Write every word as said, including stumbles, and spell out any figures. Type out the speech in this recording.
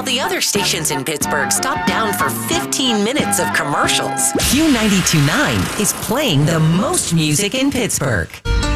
while the other stations in Pittsburgh stop down for fifteen minutes of commercials. Q ninety-two point nine is playing the most music in Pittsburgh.